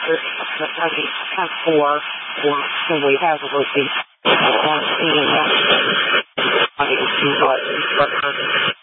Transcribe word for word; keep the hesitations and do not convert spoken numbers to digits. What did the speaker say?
after the party has four or simply has a routine. That's the